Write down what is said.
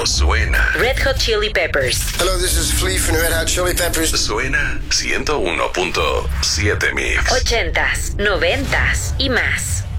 suena. Red Hot Chili Peppers. Hello, this is Flea from Red Hot Chili Peppers. Suena 101.7 Mix. 80s, 90s y más.